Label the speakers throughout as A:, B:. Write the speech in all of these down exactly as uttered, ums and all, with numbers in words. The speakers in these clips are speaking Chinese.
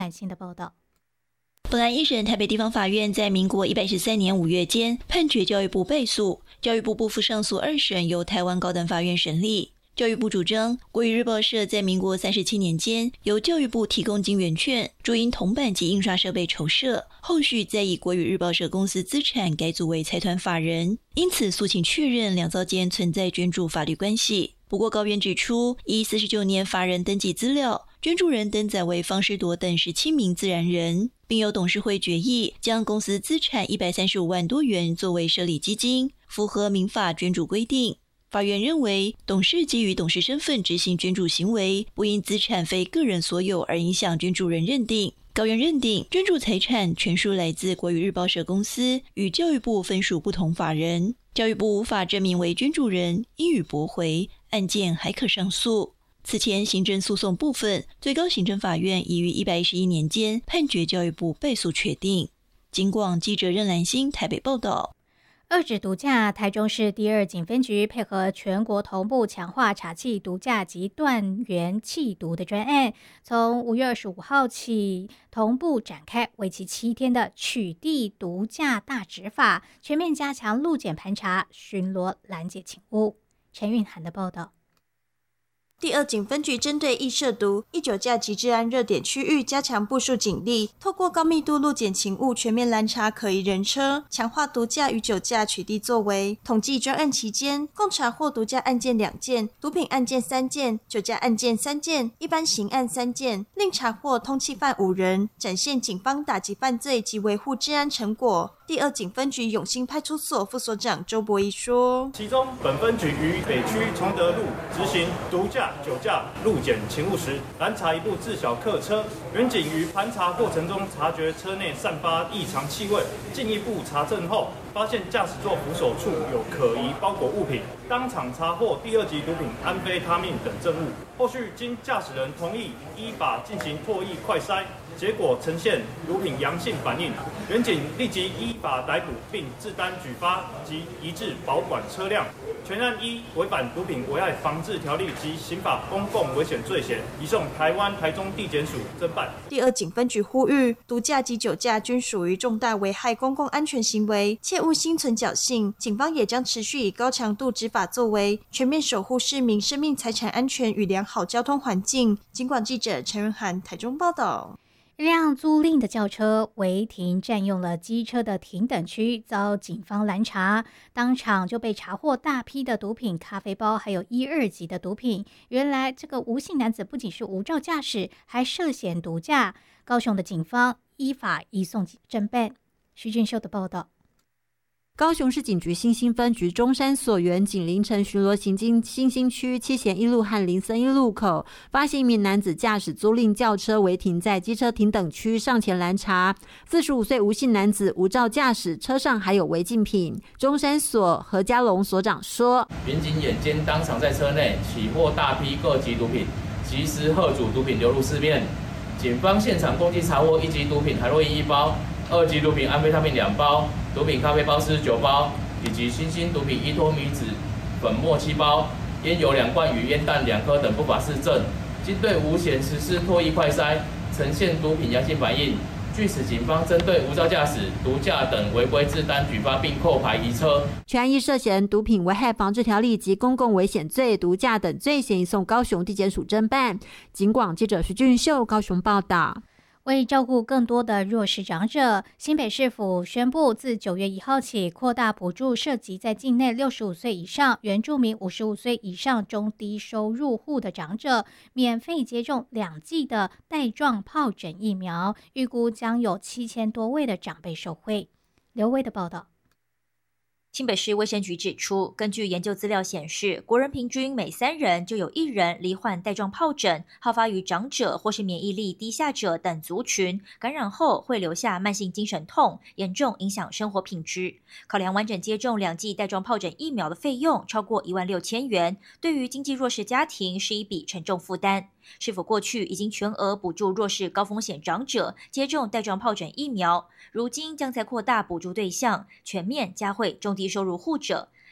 A: 感性的报道。
B: 本案一审台北地方法院在民国一百一十三年五月间判决教育部败诉，教育部不服上诉二审由台湾高等法院审理。教育部主张，国语日报社在民国三十七年间由教育部提供金圆券，注因铜板及印刷设备筹设，后续再以国语日报社公司资产改组为财团法人，因此诉请确认两造间存在捐助法律关系。不过高院指出，依四十九年法人登记资料，捐助人登载为方士铎等十七名自然人，并由董事会决议将公司资产一百三十五万多元作为设立基金，符合民法捐助规定。法院认为，董事基于董事身份执行捐助行为，不因资产非个人所有而影响捐助人认定。高院认定，捐助财产全数来自国语日报社公司，与教育部分属不同法人，教育部无法证明为捐助人，应予驳回，案件还可上诉。此前行政诉讼部分，最高行政法院已于一百一十一年间判决教育部败诉确定。警广记者任兰心台北报道。
A: 遏止毒驾，台中市第二警分局配合全国同步强化查缉毒驾及断源弃毒的专案，从五月二十五号起同步展开为期七天的取缔毒驾大执法，全面加强路检盘查、巡逻拦截请务。陈韵涵的报道。
C: 第二警分局针对易涉毒、易酒驾及治安热点区域加强部署警力，透过高密度路检勤务全面拦查可疑人车，强化毒驾与酒驾取缔作为。统计专案期间，共查获毒驾案件两件、毒品案件三件、酒驾案件三件、一般刑案三件，另查获通缉犯五人，展现警方打击犯罪及维护治安成果。第二警分局永兴派出所副所长周博仪说，
D: 其中本分局于北区崇德路执行毒驾、酒驾路检勤务时，拦查一部自小客车，员警于盘查过程中察觉车内散发异常气味，进一步查证后，发现驾驶座扶手处有可疑包裹物品，当场查获第二级毒品安非他命等证物。后续经驾驶人同意，依法进行唾液快筛，结果呈现毒品阳性反应，员警立即依法逮捕并制单举发及移至保管车辆。全案依违反毒品危害防治条例及刑法公共危险罪嫌，移送台湾台中地检署侦办。
C: 第二警分局呼吁，毒驾及酒驾均属于重大危害公共安全行为，切勿心存侥幸。警方也将持续以高强度执法作为，全面守护市民生命财产安全与良好交通环境。警广记者陈润涵台中报道。
A: 一辆租赁的轿车违停占用了机车的停等区，遭警方拦查，当场就被查获大批的毒品、咖啡包，还有一二级的毒品。原来这个吴姓男子不仅是无照驾驶，还涉嫌毒驾。高雄的警方依法移送侦办。徐俊秀的报道。
E: 高雄市警局新兴分局中山所员警凌晨巡逻行经新兴区七贤一路和林森一路口，发现一名男子驾驶租赁轿车违停在机车停等区，上前拦查。四十五岁吴姓男子无照驾驶，车上还有违禁品。中山所何家龙所长说，
F: 民警眼尖，当场在车内起获大批各级毒品，及时吓阻毒品流入市面。警方现场共计查获一级毒品海洛因一包，二级毒品安非他命两包，毒品咖啡包四十九包，以及新兴毒品依托米酯粉末七包，烟油两罐与烟弹两颗等不法事证。经对吴嫌实施唾液快筛，呈现毒品阳性反应。据此，警方针对无照驾驶、毒驾等违规制单举发并扣牌移车。
E: 全案依涉嫌毒品危害防治条例及公共危险罪、毒驾等罪嫌移送高雄地检署侦办。警广记者徐俊秀高雄报道。
A: 为照顾更多的弱势长者，新北市府宣布，自九月一号起，扩大补助涉及在境内六十五岁以上、原住民五十五岁以上中低收入户的长者，免费接种两剂的带状疱疹疫苗，预估将有七千多位的长辈受惠。刘威的报道。
G: 新北市卫生局指出，根据研究资料显示，国人平均每三人就有一人罹患带状疱疹，好发于长者或是免疫力低下者等族群，感染后会留下慢性精神痛，严重影响生活品质。考量完整接种两剂带状疱疹疫苗的费用超过一万六千元，对于经济弱势家庭是一笔沉重负担。市府过去已经全额补助弱势高风险长者接种带状疱疹疫苗，如今将再扩大补助对象，全面加惠中低收入户者。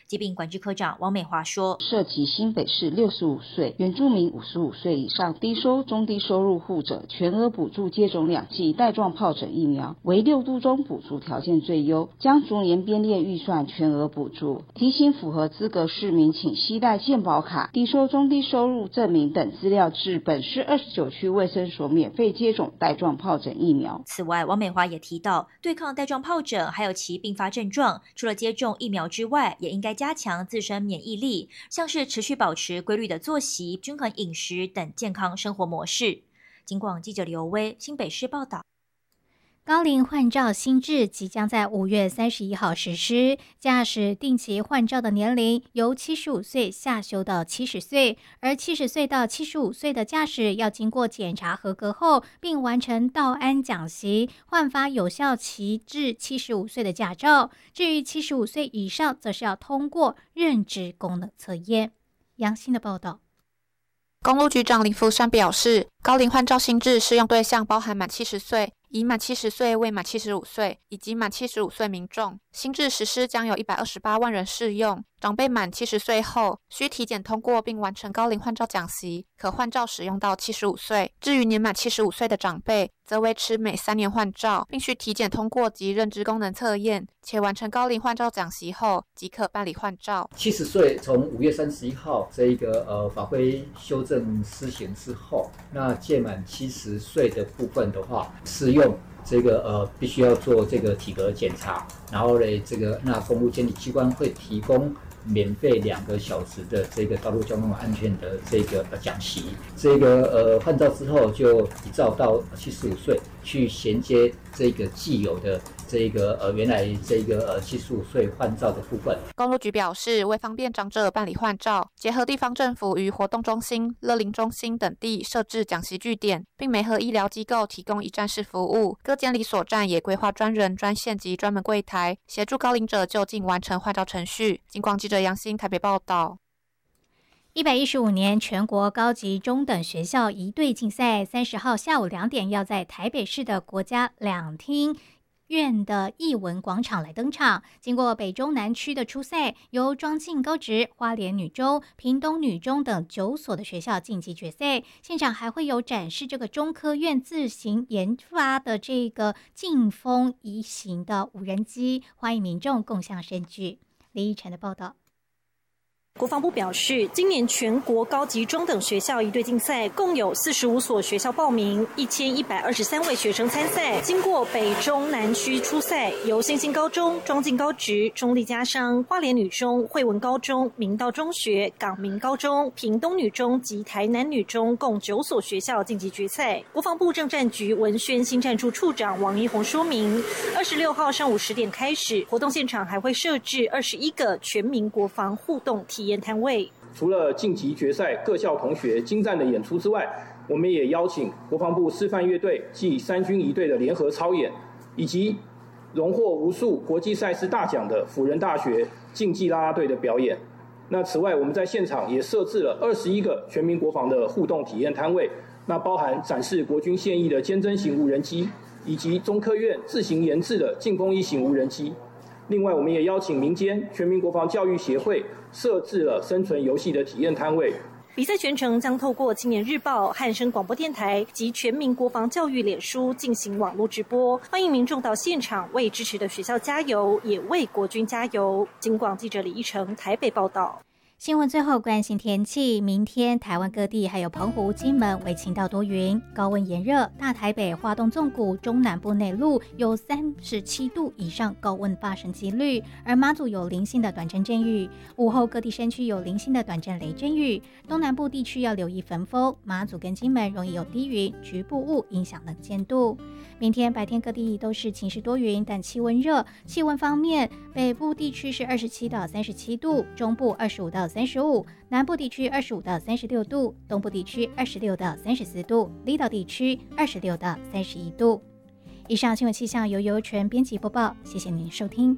G: 疾病管制科长王美华说，
H: 涉及新北市六十五岁原住民五十五岁以上低收中低收入户者全额补助接种两剂带状疱疹疫苗，为六都中补助条件最优，将逐年编列预算全额补助。提醒符合资格市民请携带健保卡、低收中低收入证明等资料至本市二十九区卫生所免费接种带状疱疹疫苗。
G: 此外，王美华也提到，对抗带状疱疹还有其并发症状，除了接种疫苗之外，也应该加强自身免疫力，像是持续保持规律的作息、均衡饮食等健康生活模式。警广记者刘威新北市报道。
A: 高龄换照新制即将在五月三十一号实施，驾驶定期换照的年龄由七十五岁下修到七十岁，而七十岁到七十五岁的驾驶要经过检查合格后，并完成道安讲习，换发有效期至七十五岁的驾照。至于七十五岁以上，则是要通过认知功能测验。杨欣的报道。
I: 公路局长林福山表示，高龄换照新制适用对象包含满七十岁、已满七十岁未满七十五岁以及满七十五岁民众。新制实施将有一百二十八万人适用。长辈满七十岁后，需体检通过并完成高龄换照讲习，可换照使用到七十五岁。至于年满七十五岁的长辈，则维持每三年换照，并需体检通过及认知功能测验，且完成高龄换照讲习后，即可办理换照。
J: 七十岁从五月三十一号这一个呃法规修正施行之后，那届满七十岁的部分的话，适用这个呃必须要做这个体格检查，然后呢，这个那公路监理机关会提供免费两个小时的这个道路交通安全的这个呃讲习。这个呃换照之后，就依照到七十五岁去衔接这个既有的这个呃原来这个呃七十五岁换照的部分。
I: 公路局表示，为方便长者办理换照，结合地方政府与活动中心、乐龄中心等地设置讲习据点，并媒合医疗机构提供一站式服务。各监理所站也规划专人、专线及专门柜台，协助高龄者就近完成换照程序。警广记者杨欣台北报道。
A: 一百一十五年全国高级中等学校一队竞赛，三十号下午两点要在台北市的国家两厅院的艺文广场来登场。经过北中南区的初赛，由庄敬高职、花莲女中、屏东女中等九所的学校晋级决赛。现场还会有展示这个中科院自行研发的这个劲风移行的无人机，欢迎民众共襄盛举。李依晨的报道。
K: 国防部表示，今年全国高级中等学校一队竞赛共有四十五所学校报名，一千一百二十三位学生参赛。经过北中南区初赛，由新兴高中、庄敬高职、中立家商、花莲女中、惠文高中、明道中学、港明高中、屏东女中及台南女中共九所学校晋级决赛。国防部政战局文宣新战处处长王一宏说明，二十六号上午十点开始，活动现场还会设置二十一个全民国防互动体验摊位。
L: 除了晋级决赛各校同学精湛的演出之外，我们也邀请国防部示范乐队暨三军仪队的联合操演，以及荣获无数国际赛事大奖的辅仁大学竞技啦啦队的表演。那此外，我们在现场也设置了二十一个全民国防的互动体验摊位，那包含展示国军现役的坚贞型无人机，以及中科院自行研制的劲风一型无人机。另外，我们也邀请民间全民国防教育协会设置了生存游戏的体验摊位。
K: 比赛全程将透过青年日报、汉声广播电台及全民国防教育脸书进行网络直播，欢迎民众到现场为支持的学校加油，也为国军加油。警广记者李一成台北报道。
A: 新闻最后关心天气，明天台湾各地还有澎湖、金门为晴到多云，高温炎热，大台北、花东纵谷、中南部内陆有三十七度以上高温发生几率，而马祖有零星的短暂阵雨，午后各地山区有零星的短暂雷阵雨，东南部地区要留意焚风，马祖跟金门容易有低云、局部雾影响能见度。明天白天各地都是晴时多云，但气温热。气温方面，北部地区是二十七到三十七度，中部二十五到三十五，南部地区二十五到三十六度，东部地区二十六到三十四度，离岛地区二十六到三十一度。以上新闻气象由尤纯编辑播报，谢谢您收听。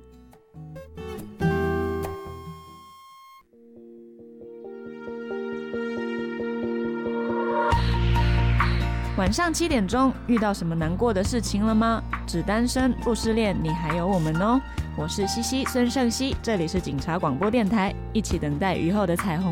M: 晚上七点钟，遇到什么难过的事情了吗？只单身不失恋，你还有我们哦！ 我是西西孙胜熙，这里是警察广播电台，一起等待雨后的彩虹。